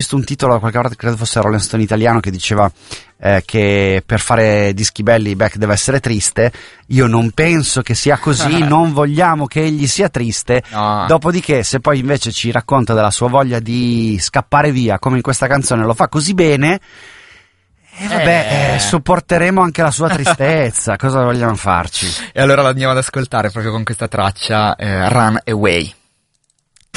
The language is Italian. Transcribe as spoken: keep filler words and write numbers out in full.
visto un titolo da qualche parte, credo fosse Rolling Stone italiano, che diceva eh, che per fare dischi belli Beck deve essere triste. Io non penso che sia così, non vogliamo che egli sia triste. No. Dopodiché, se poi invece ci racconta della sua voglia di scappare via, come in questa canzone lo fa così bene, e vabbè, Eh. eh, sopporteremo anche la sua tristezza. Cosa vogliamo farci? E allora la andiamo ad ascoltare proprio con questa traccia, eh, Run Away.